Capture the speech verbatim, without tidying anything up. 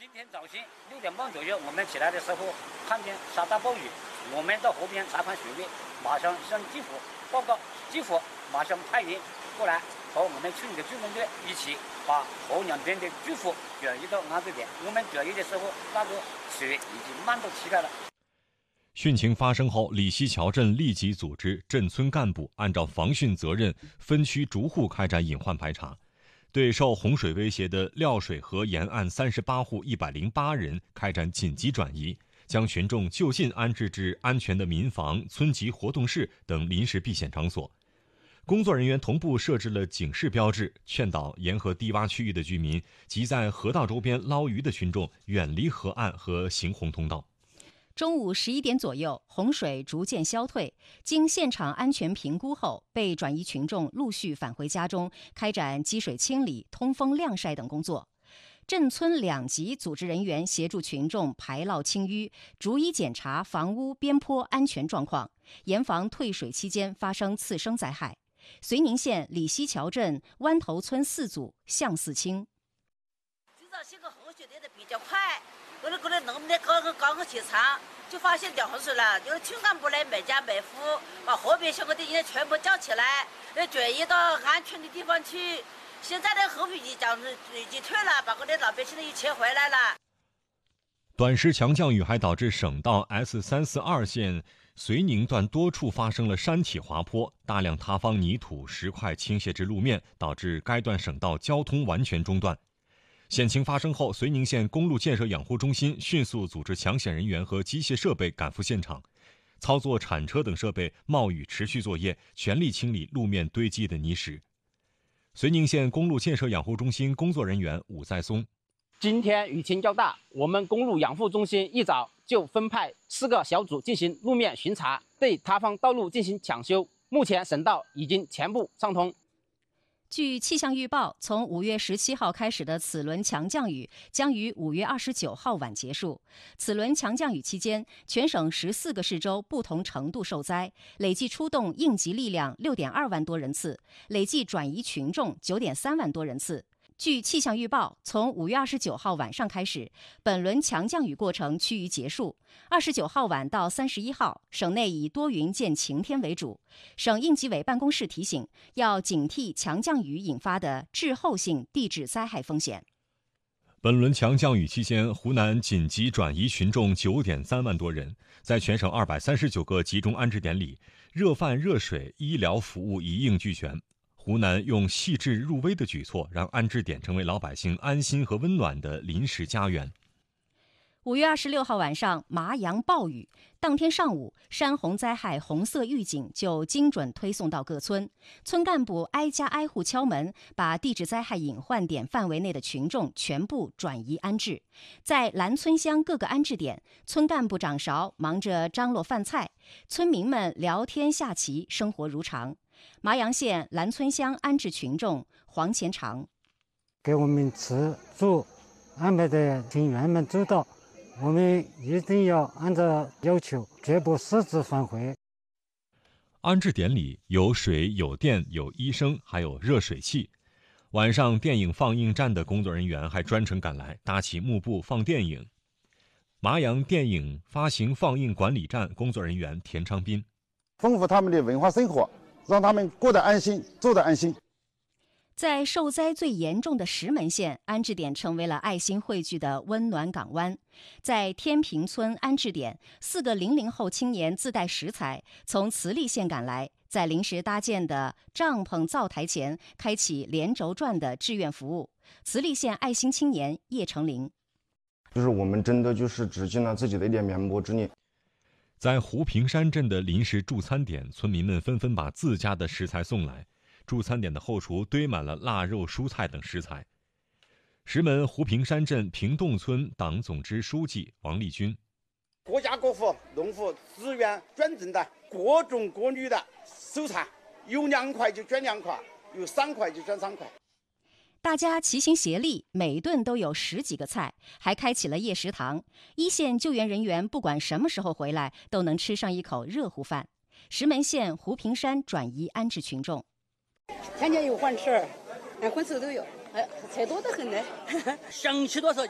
今天早晨六点半左右，我们起来的时候看见下大暴雨，我们到河边查看水位，马上向基辅报告，基辅马上派人过来和我们村里的救援队一起把河两边的巨幅转移到安置点。我们转移的时候，那个水已经漫到膝盖了。 汛情发生后，李溪桥镇立即组织镇村干部按照防汛责任，分区逐户开展隐患排查，对受洪水威胁的廖水河沿岸三十八户一百零八人开展紧急转移，将群众就近安置至安全的民房、村级活动室等临时避险场所。工作人员同步设置了警示标志，劝导沿河低洼区域的居民及在河道周边捞鱼的群众远离河岸和行洪通道。 中午十一点左右，洪水逐渐消退，经现场安全评估后，被转移群众陆续返回家中，开展积水清理、通风晾晒等工作。镇村两级组织人员协助群众排涝清淤，逐一检查房屋边坡安全状况，严防退水期间发生次生灾害。绥宁县李溪桥镇湾头村四组向四清。 今早些个洪水来的比较快，我的我的农民的刚刚刚刚起床，就发现掉洪水了。有村干部来每家每户把河边相关的人全部叫起来，要转移到安全的地方去。现在的河水已经已经退了，把我的老百姓又撤回来了。 短时强降雨还导致省道 S 三四二线绥宁段多处发生了山体滑坡，大量塌方泥土、石块倾泻至路面，导致该段省道交通完全中断。险情发生后，绥宁县公路建设养护中心迅速组织抢险人员和机械设备赶赴现场，操作铲车等设备冒雨持续作业，全力清理路面堆积的泥石。绥宁县公路建设养护中心工作人员武在松： 今天雨情较大，我们公路养护中心一早就分派四个小组进行路面巡查，对塌方道路进行抢修。目前省道已经全部畅通。 据气象预报，从五月十七号开始的此轮强降雨将于五月二十九号晚结束。此轮强降雨期间，全省十四个市州不同程度受灾，累计出动应急力量六点二万多人次，累计转移群众九点三万多人次。据气象预报，从五月二十九号晚上开始，本轮强降雨过程趋于结束。二十九号晚到三十一号，省内以多云见晴天为主。省应急委办公室提醒，要警惕强降雨引发的滞后性地质灾害风险。 本轮强降雨期间，湖南紧急转移群众九点三万多人，在全省二百三十九个集中安置点里，热饭、热水、医疗服务一应俱全。湖南用细致入微的举措，让安置点成为老百姓安心和温暖的临时家园。 五月二十六号晚上，麻阳暴雨。当天上午，山洪灾害红色预警就精准推送到各村，村干部挨家挨户敲门，把地质灾害隐患点范围内的群众全部转移安置。在兰村乡各个安置点，村干部掌勺忙着张罗饭菜，村民们聊天下棋，生活如常。麻阳县兰村乡安置群众黄前长： 给我们吃住安排的挺圆满周到，我们一定要按照要求，绝不私自反悔。 安置点里有水、有电、有医生，还有热水器。晚上电影放映站的工作人员还专程赶来，搭起幕布放电影。麻阳电影发行放映管理站工作人员田昌斌： 丰富他们的文化生活，让他们过得安心，做得安心。 在受灾最严重的石门县，安置点成为了爱心汇聚的温暖港湾。在天平村安置点，四个零零后青年自带食材，从慈利县赶来，在临时搭建的帐篷灶台前开启连轴转的志愿服务。慈利县爱心青年叶成林： 就是我们真的就是只尽了自己的一点绵薄之力。 在湖平山镇的临时助餐点，村民们纷纷把自家的食材送来。助餐点的后厨堆满了腊肉、蔬菜等食材。石门湖平山镇平洞村党总支书记王立军： 各家各户农户自愿捐赠的各种各类的蔬菜，有两块就捐两块，有三块就捐三块。 大家齐心协力，每顿都有十几个菜，还开启了夜食堂。一线救援人员不管什么时候回来，都能吃上一口热乎饭。石门县湖平山转移安置群众： 天天有饭吃，连荤素都有，哎，菜多得很呢。 省吃多少